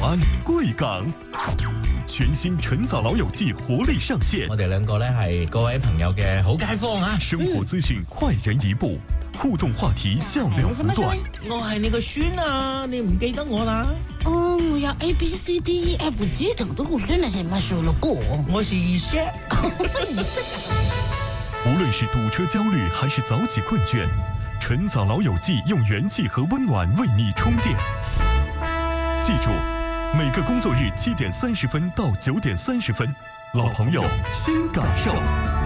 安、贵港。全新晨早老友記活力上線， 我哋兩個呢係各位朋友嘅好街坊啊！ 生活資訊快人一步，互動話題笑料不斷。 我係你個孫啊，你唔記得我啦？ 哦，我要 ABCDEF G 等的，我真的是沒說了過。 我是二叔。 無論是堵車焦慮還是早起困倦，晨早老友記用元氣和溫暖為你充電。記住，每個工作日7點30分到9點30分，老朋友新感受。